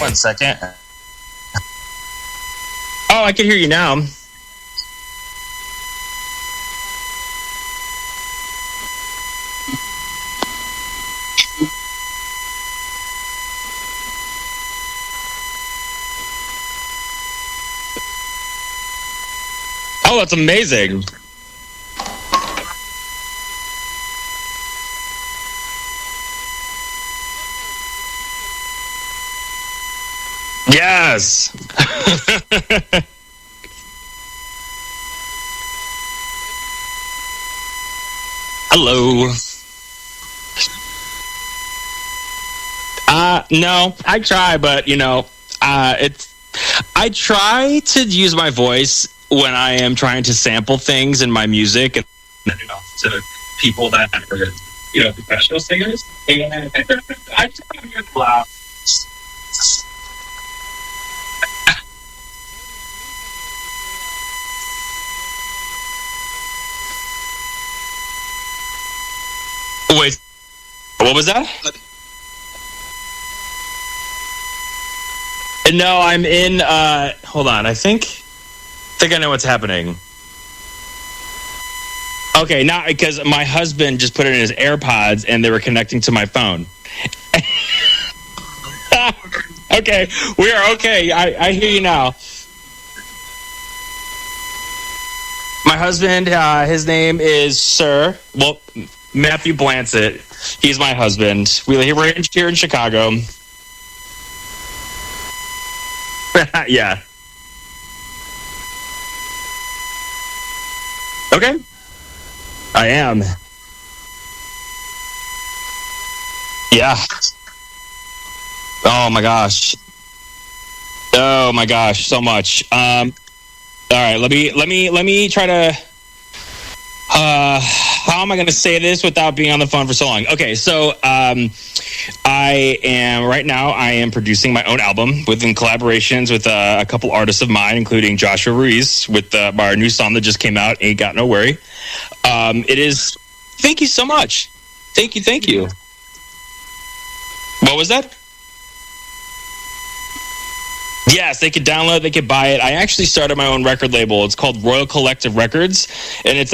1 second. Oh, I can hear you now. Oh, that's amazing. Yes. Hello. No, I try, but I try to use my voice when I am trying to sample things in my music, and to people that are professional singers. And I try to hear loud. Wait, what was that? No, I'm in. Hold on. I think I know what's happening. Okay, not because my husband just put it in his AirPods and they were connecting to my phone. Okay, we are okay. I hear you now. My husband, his name is Matthew Blancett. He's my husband. We're here in Chicago. Yeah. Okay. I am. Yeah. Oh my gosh. Oh my gosh, so much. All right, let me try to how am I going to say this without being on the phone for so long? Okay, so I am producing my own album within collaborations with a couple artists of mine, including Joshua Ruiz with our new song that just came out, Ain't Got No Worry. It is. Thank you so much. Thank you. What was that? Yes, they could download, they could buy it. I actually started my own record label. It's called Royal Collective Records, and it's